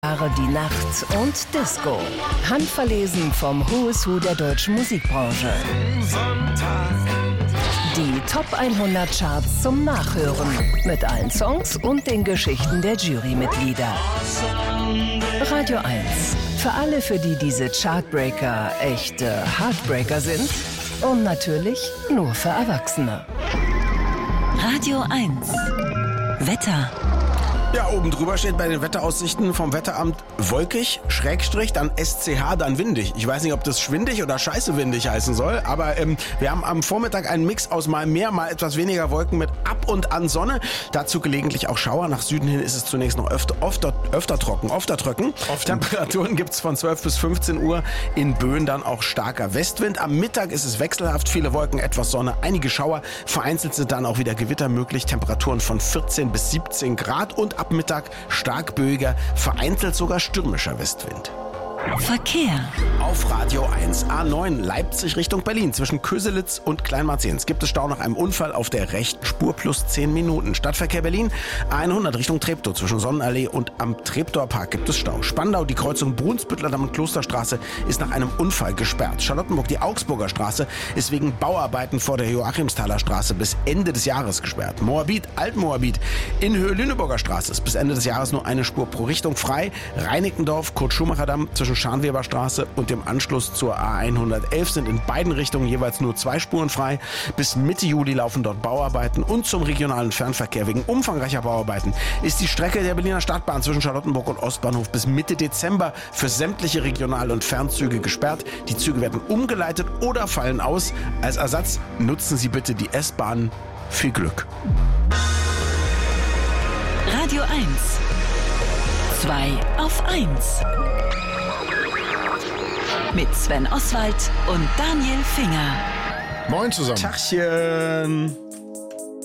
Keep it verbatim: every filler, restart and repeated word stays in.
Die Nacht und Disco. Handverlesen vom Who is Who der deutschen Musikbranche. Die Top hundert Charts zum Nachhören. Mit allen Songs und den Geschichten der Jurymitglieder. Radio eins. Für alle, für die diese Chartbreaker echte Heartbreaker sind. Und natürlich nur für Erwachsene. Radio eins. Wetter. Ja, oben drüber steht bei den Wetteraussichten vom Wetteramt wolkig, Schrägstrich, dann S C H, dann windig. Ich weiß nicht, ob das schwindig oder scheiße windig heißen soll, aber ähm, wir haben am Vormittag einen Mix aus mal mehr, mal etwas weniger Wolken mit ab und an Sonne. Dazu gelegentlich auch Schauer. Nach Süden hin ist es zunächst noch öfter, öfter, öfter trocken, öfter trocken. Temperaturen gibt's von zwölf bis fünfzehn Uhr. In Böen dann auch starker Westwind. Am Mittag ist es wechselhaft, viele Wolken, etwas Sonne, einige Schauer. Vereinzelt sind dann auch wieder Gewitter möglich. Temperaturen von vierzehn bis siebzehn Grad und ab Mittag stark böiger, vereinzelt sogar stürmischer Westwind. Verkehr. Auf Radio eins A neun Leipzig Richtung Berlin zwischen Köselitz und Kleinmarzens gibt es Stau nach einem Unfall auf der rechten Spur plus zehn Minuten. Stadtverkehr Berlin A hundert Richtung Treptow zwischen Sonnenallee und am Treptower Park gibt es Stau. Spandau die Kreuzung Brunsbüttler Damm und Klosterstraße ist nach einem Unfall gesperrt. Charlottenburg die Augsburger Straße ist wegen Bauarbeiten vor der Joachimsthaler Straße bis Ende des Jahres gesperrt. Moabit Altmoabit in Höhe Lüneburger Straße ist bis Ende des Jahres nur eine Spur pro Richtung frei. Reinickendorf Kurt-Schumacher-Damm zwischen Scharnweberstraße und dem Anschluss zur A hundertelf sind in beiden Richtungen jeweils nur zwei Spuren frei. Bis Mitte Juli laufen dort Bauarbeiten und zum regionalen Fernverkehr wegen umfangreicher Bauarbeiten ist die Strecke der Berliner Stadtbahn zwischen Charlottenburg und Ostbahnhof bis Mitte Dezember für sämtliche Regional- und Fernzüge gesperrt. Die Züge werden umgeleitet oder fallen aus. Als Ersatz nutzen Sie bitte die S-Bahn. Viel Glück. Radio eins. zwei auf eins. Mit Sven Oswald und Daniel Finger. Moin zusammen. Tachchen.